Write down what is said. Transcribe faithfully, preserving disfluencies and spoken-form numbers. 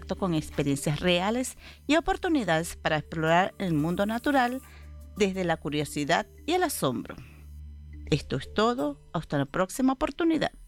contacto con experiencias reales y oportunidades para explorar el mundo natural desde la curiosidad y el asombro. Esto es todo. Hasta la próxima oportunidad.